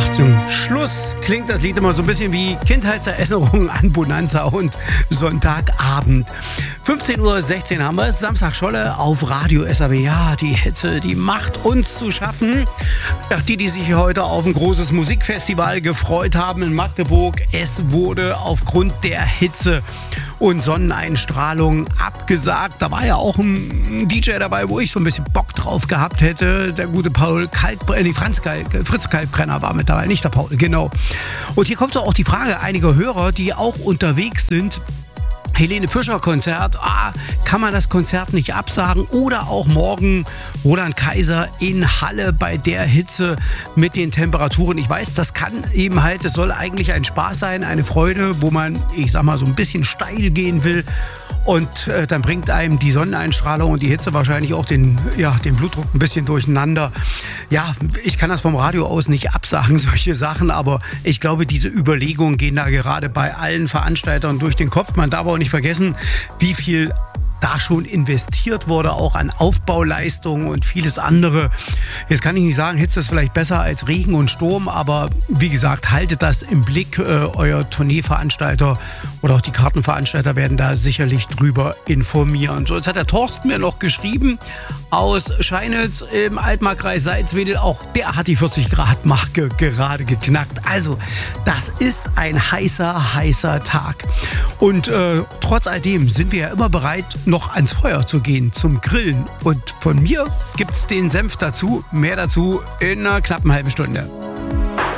Zum Schluss klingt das Lied immer so ein bisschen wie Kindheitserinnerungen an Bonanza und Sonntagabend. 15:16 Uhr haben wir es, Samstag Scholle auf Radio SAW. Ja, die Hitze, die macht uns zu schaffen. Ja, die sich heute auf ein großes Musikfestival gefreut haben in Magdeburg, es wurde aufgrund der Hitze und Sonneneinstrahlung abgesagt. Da war ja auch ein DJ dabei, wo ich so ein bisschen Bock drauf gehabt hätte. Der gute Fritz Kalkbrenner war mit dabei, nicht der Paul, genau. Und hier kommt so auch die Frage einiger Hörer, die auch unterwegs sind. Helene Fischer Konzert, kann man das Konzert nicht absagen? Oder auch morgen Roland Kaiser in Halle bei der Hitze mit den Temperaturen. Ich weiß, das kann eben halt, es soll eigentlich ein Spaß sein, eine Freude, wo man, ich sag mal, so ein bisschen steil gehen will. Und dann bringt einem die Sonneneinstrahlung und die Hitze wahrscheinlich auch den Blutdruck ein bisschen durcheinander. Ja, ich kann das vom Radio aus nicht absagen, solche Sachen, aber ich glaube, diese Überlegungen gehen da gerade bei allen Veranstaltern durch den Kopf. Man darf auch nicht vergessen, wie viel da schon investiert wurde, auch an Aufbauleistungen und vieles andere. Jetzt kann ich nicht sagen, Hitze ist vielleicht besser als Regen und Sturm, aber wie gesagt, haltet das im Blick. Euer Tourneeveranstalter oder auch die Kartenveranstalter werden da sicherlich drüber informieren. So, jetzt hat der Thorsten mir noch geschrieben aus Scheinitz im Altmarkkreis Salzwedel. Auch der hat die 40-Grad-Marke gerade geknackt. Also, das ist ein heißer Tag. Und trotz alledem sind wir ja immer bereit, noch ans Feuer zu gehen, zum Grillen. Und von mir gibt's den Senf dazu. Mehr dazu in einer knappen halben Stunde.